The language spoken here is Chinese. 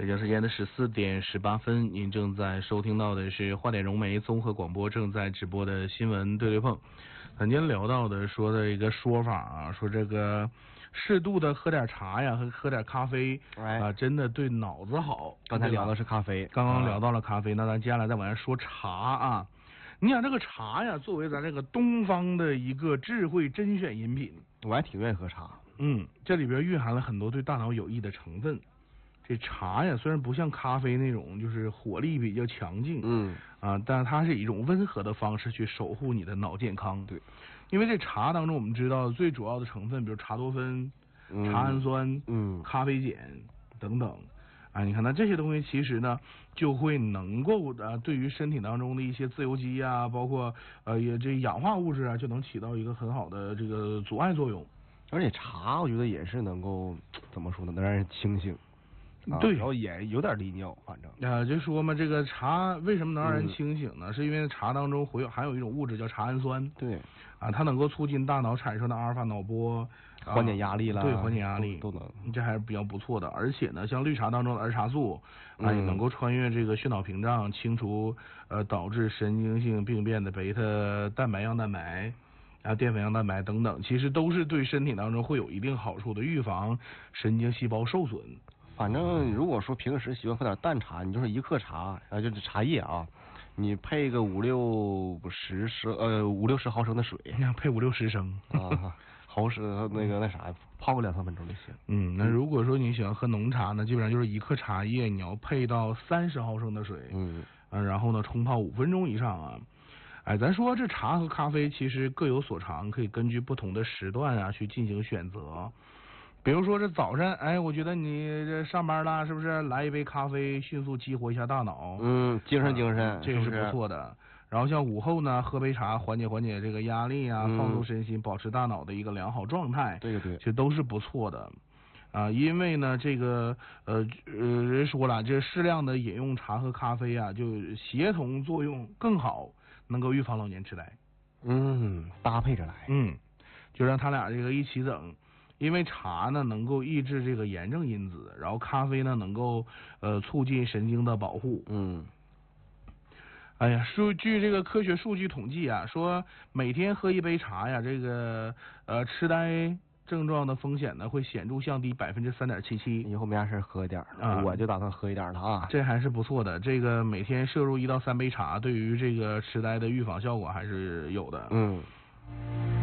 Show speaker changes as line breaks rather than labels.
北京时间的14:18，您正在收听到的是华点融媒综合广播正在直播的新闻对对碰。咱今天聊到的说的一个说法啊，说这个适度的喝点茶呀，和喝点咖啡真的对脑子好。
刚才聊的是咖啡，
刚刚聊到了咖啡，那咱接下来再往下说茶啊。你想这个茶呀，作为咱这个东方的一个智慧甄选饮品，
我还挺愿意喝茶。
这里边蕴含了很多对大脑有益的成分。这茶呀，虽然不像咖啡那种就是火力比较强劲，但是它是以一种温和的方式去守护你的脑健康。
对，
因为这茶当中我们知道最主要的成分，比如茶多酚、茶氨酸、咖啡碱等等。你看，那这些东西其实呢，就会能够对于身体当中的一些自由基啊，包括也这氧化物质啊，就能起到一个很好的这个阻碍作用。
而且茶，我觉得也是能够怎么说呢，能让人清醒。
对，
然后也有点利尿，反正
就说嘛，这个茶为什么能让人清醒呢？是因为茶当中含有一种物质叫茶氨酸。
对，
它能够促进大脑产生的阿尔法脑波，
缓解压力啦。
对，缓解压力
都能，
这还是比较不错的。而且呢，像绿茶当中的儿茶素也能够穿越这个血脑屏障，清除导致神经性病变的贝塔蛋白样蛋白。淀粉样蛋白等等，其实都是对身体当中会有一定好处的，预防神经细胞受损。
反正如果说平时喜欢喝点淡茶，你就是1克茶，就是茶叶啊，你配个5、60毫升的水，
配5、60升
毫升那啥，泡个2、3分钟就行。
那如果说你喜欢喝浓茶呢，基本上就是1克茶叶，你要配到30毫升的水，然后呢冲泡5分钟以上啊。咱说这茶和咖啡其实各有所长，可以根据不同的时段去进行选择。比如说这早晨，我觉得你这上班了，是不是来一杯咖啡，迅速激活一下大脑？
精神，
这是不错的。然后像午后呢，喝杯茶，缓解这个压力啊，放松身心，保持大脑的一个良好状态。
对，
这都是不错的。因为呢，这个人说了，这适量的饮用茶和咖啡啊，就协同作用更好，能够预防老年痴呆。
搭配着来。
就让他俩这个一起整。因为茶呢能够抑制这个炎症因子，然后咖啡呢能够促进神经的保护。据这个科学数据统计啊，说每天喝一杯茶呀，这个痴呆症状的风险呢会显著降低3.77%。
以后没啥事喝一点我就打算喝一点了啊。
这还是不错的，这个每天摄入1到3杯茶，对于这个痴呆的预防效果还是有的。